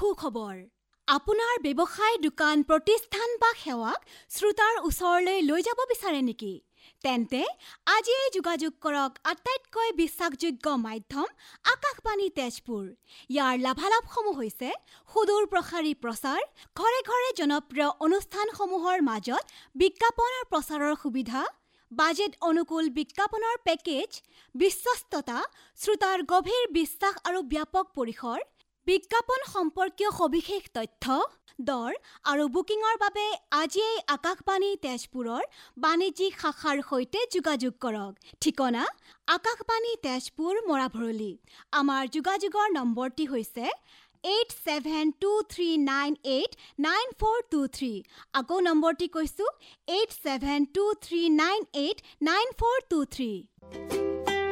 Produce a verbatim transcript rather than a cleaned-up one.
সুখবৰ আপোনাৰ ব্যৱসায় দোকান প্ৰতিষ্ঠান বা সেৱাক শ্ৰোতাৰ ওচৰলৈ লৈ যাব বিচাৰে নেকি তেন্তে আজিয়ে যোগাযোগ কৰক আটাইতকৈ বিশ্বাসযোগ্য মাধ্যম আকাশবাণী তেজপুৰ ইয়াৰ লাভালাভসমূহ হৈছে সুদূৰ প্ৰসাৰী প্ৰচাৰ ঘৰে ঘৰে জনপ্ৰিয় অনুষ্ঠানসমূহৰ মাজত বিজ্ঞাপনৰ প্ৰচাৰৰ সুবিধা বাজেট অনুকূল বিজ্ঞাপনৰ পেকেজ বিশ্বস্ততা শ্ৰোতাৰ গভীৰ বিশ্বাস আৰু ব্যাপক পৰিসৰ বিজ্ঞাপন সম্পৰ্কীয় সবিশেষ তথ্য দৰ আৰু বুকিঙৰ বাবে আজিয়েই আকাশবাণী তেজপুৰৰ বাণিজ্যিক শাখাৰ সৈতে যোগাযোগ কৰক ঠিকনা আকাশবাণী তেজপুৰ মৰাভৰলী আমাৰ যোগাযোগৰ নম্বৰটি হৈছে eight seven two three nine eight nine four two three আকৌ নম্বৰটি কৈছোঁ eight seven two three nine eight nine four two three